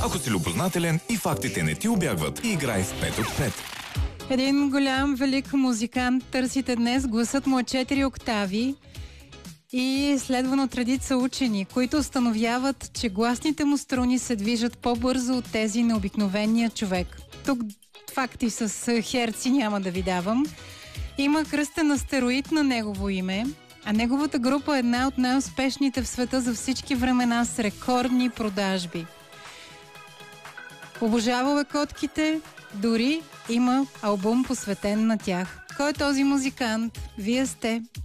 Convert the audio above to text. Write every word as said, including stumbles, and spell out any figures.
Ако си любознателен и фактите не ти убягват, играй в пет от пет. Един голям, велик музикант търсите днес. Гласът му е четири октави и следван от редица учени, които установяват, че гласните му струни се движат по-бързо от тези на обикновения човек. Тук факти с херци няма да ви давам. Има кръстен астероид на негово име, а неговата група е една от най-успешните в света за всички времена с рекордни продажби. Обожавал е котките, дори има албум посветен на тях. Кой е този музикант? Вие сте